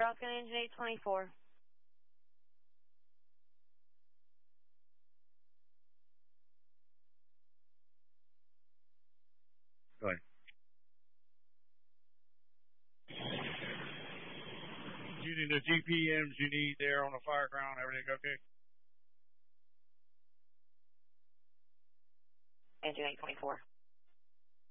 Falcon engine 824. Go ahead. Using the GPMs you need there on the Fireground, everything okay? Engine 824.